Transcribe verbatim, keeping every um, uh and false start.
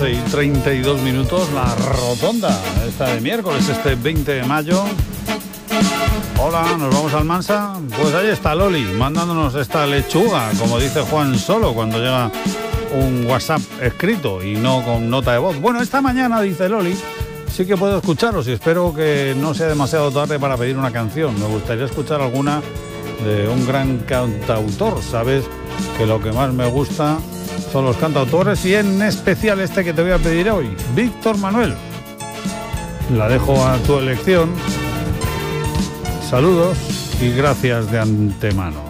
doce y treinta y dos minutos, la rotonda, esta de miércoles, este veinte de mayo. Hola, ¿nos vamos al Mansa? Pues ahí está Loli, mandándonos esta lechuga, como dice Juan Solo, cuando llega un WhatsApp escrito y no con nota de voz. Bueno, esta mañana, dice Loli, sí que puedo escucharos y espero que no sea demasiado tarde para pedir una canción. Me gustaría escuchar alguna de un gran cantautor, ¿sabes? Que lo que más me gusta son los cantautores y en especial este que te voy a pedir hoy, Víctor Manuel. La dejo a tu elección. Saludos y gracias de antemano.